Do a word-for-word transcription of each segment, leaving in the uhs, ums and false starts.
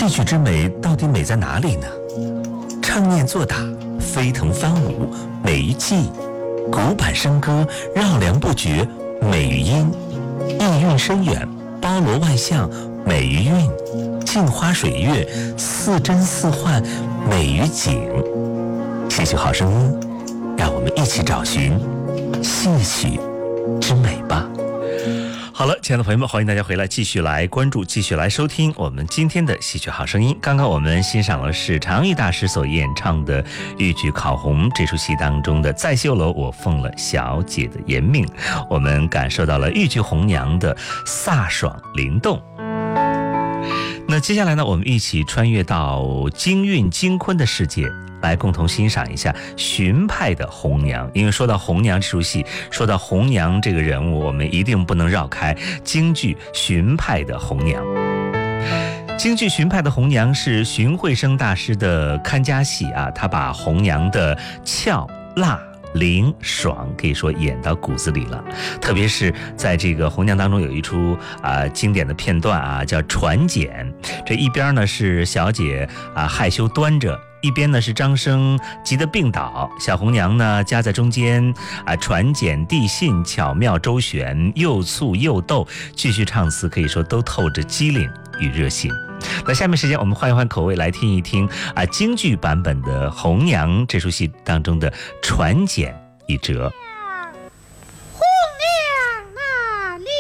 戏曲之美到底美在哪里呢？唱念做打，飞腾翻舞，美于技；古板笙歌，绕梁不绝，美于音；意蕴深远，包罗万象，美于韵；镜花水月，似真似幻，美于景。戏曲好声音，让我们一起找寻戏曲之美吧。好了，亲爱的朋友们，欢迎大家回来，继续来关注，继续来收听我们今天的戏曲好声音。刚刚我们欣赏了是常玉大师所演唱的豫剧《考红》这出戏当中的在绣楼我奉了小姐的颜命，我们感受到了豫剧红娘的飒爽灵动。那接下来呢，我们一起穿越到京韵京昆的世界，来共同欣赏一下荀派的红娘。因为说到红娘这出戏，说到红娘这个人物，我们一定不能绕开京剧荀派的红娘。京剧荀派的红娘是荀慧生大师的看家戏啊，他把红娘的俏辣灵爽可以说演到骨子里了。特别是在这个红娘当中有一出啊、呃、经典的片段啊，叫传剪。这一边呢是小姐啊、呃、害羞端着，一边呢是张生急得病倒，小红娘呢夹在中间啊、呃、传剪递信，巧妙周旋，又醋又逗，继续唱词可以说都透着机灵与热心。那下面时间我们换一换口味，来听一听啊京剧版本的红娘这出戏当中的传剪一折。 红娘哪里？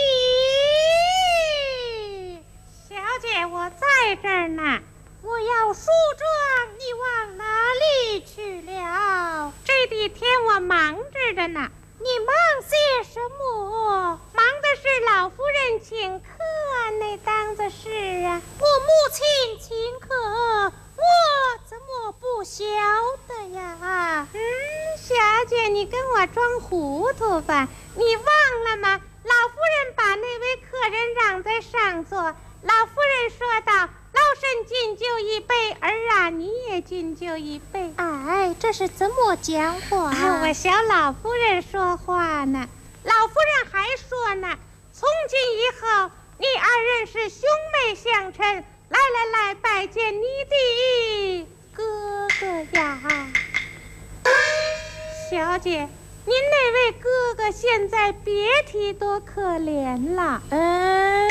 小姐我在这儿呢，我要梳妆，你往哪里去了？这几天我忙着的呢。你忙些什么？忙的是老夫人请客那档子事啊。我母亲请客，我怎么不晓得呀？嗯，小姐你跟我装糊涂吧？你忘了吗？老夫人把那位客人让在上座，老夫人说道，老身敬酒一杯，儿啊你也敬酒一杯。哎，这是怎么讲话啊？我小老夫人说话呢。老夫人还说呢，从今以后你二人是兄妹相称，来来来，拜见你的哥哥呀。小姐，您那位哥哥现在别提多可怜了。嗯，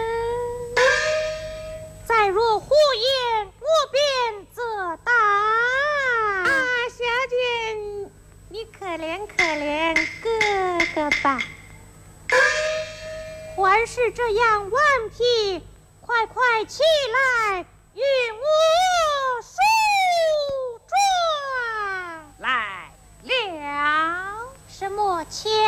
再若胡言，我便责打。啊，小姐，你可怜可怜哥哥吧。还是这样顽皮，快快起来，与我梳妆。来了。什么钱？